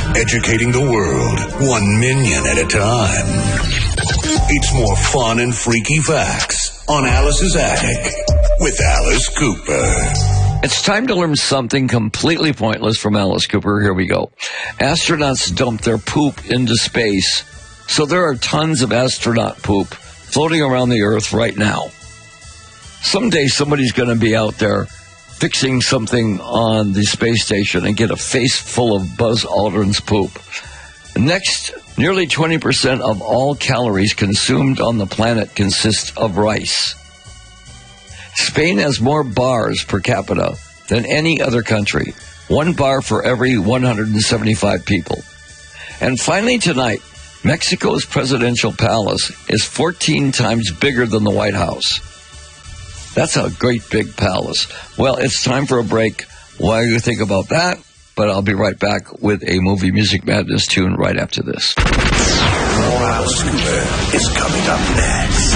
educating the world, 1 million at a time. It's more fun and freaky facts on Alice's Attic with Alice Cooper. It's time to learn something completely pointless from Alice Cooper. Here we go. Astronauts dump their poop into space, so there are tons of astronaut poop floating around the Earth right now. Someday somebody's going to be out there fixing something on the space station and get a face full of Buzz Aldrin's poop. Next, nearly 20% of all calories consumed on the planet consist of rice. Spain has more bars per capita than any other country. 1 bar for every 175 people. And finally tonight, Mexico's presidential palace is 14 times bigger than the White House. That's a great big palace. Well, it's time for a break while you think about that, but I'll be right back with a Movie Music Madness tune right after this. More Alice Cooper is coming up next.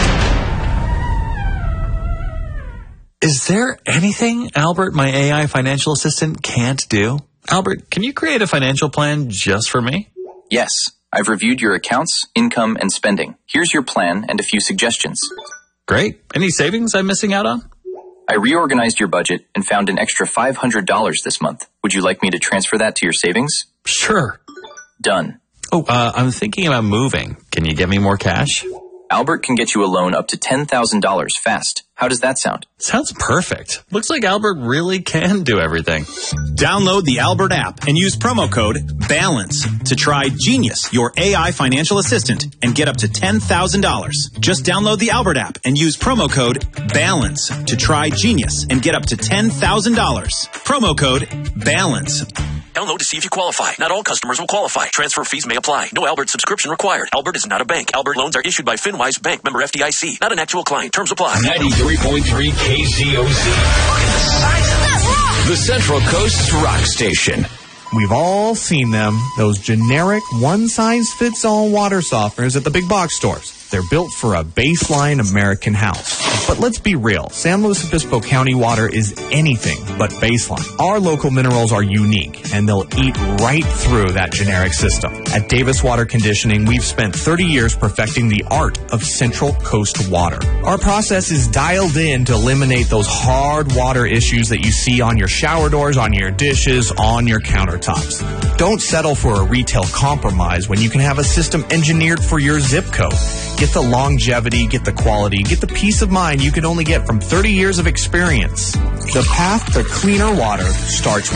Is there anything Albert, my AI financial assistant, can't do? Albert, can you create a financial plan just for me? Yes, I've reviewed your accounts, income, and spending. Here's your plan and a few suggestions. Great. Any savings I'm missing out on? I reorganized your budget and found an extra $500 this month. Would you like me to transfer that to your savings? Sure. Done. Oh, I'm thinking about moving. Can you get me more cash? Albert can get you a loan up to $10,000 fast. How does that sound? Sounds perfect. Looks like Albert really can do everything. Download the Albert app and use promo code BALANCE to try Genius, your AI financial assistant, and get up to $10,000. Just download the Albert app and use promo code BALANCE to try Genius and get up to $10,000. Promo code BALANCE. Download to see if you qualify. Not all customers will qualify. Transfer fees may apply. No Albert subscription required. Albert is not a bank. Albert loans are issued by FinWise Bank, member FDIC. Not an actual client. Terms apply. 93.3 KZOZ. Look at the size of that rock. The Central Coast's rock station. We've all seen them, those generic one-size-fits-all water softeners at the big box stores. They're built for a baseline American house. But let's be real, San Luis Obispo County water is anything but baseline. Our local minerals are unique, and they'll eat right through that generic system. At Davis Water Conditioning, we've spent 30 years perfecting the art of Central Coast water. Our process is dialed in to eliminate those hard water issues that you see on your shower doors, on your dishes, on your countertops. Don't settle for a retail compromise when you can have a system engineered for your zip code. Get the longevity, get the quality, get the peace of mind you can only get from 30 years of experience. The path to cleaner water starts with